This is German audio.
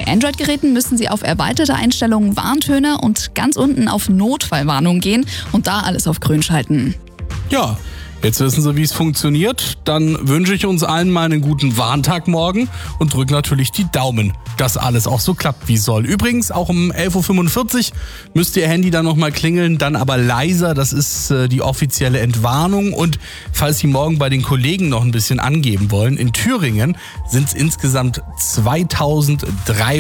Bei Android-Geräten müssen Sie auf erweiterte Einstellungen, Warntöne und ganz unten auf Notfallwarnung gehen und da alles auf grün schalten. Ja, jetzt wissen Sie, wie es funktioniert. Dann wünsche ich uns allen mal einen guten Warntag morgen und drücke natürlich die Daumen, dass alles auch so klappt, wie soll. Übrigens, auch um 11.45 Uhr müsste Ihr Handy dann nochmal klingeln, dann aber leiser. Das ist die offizielle Entwarnung. Und falls Sie morgen bei den Kollegen noch ein bisschen angeben wollen, in Thüringen sind es insgesamt 2300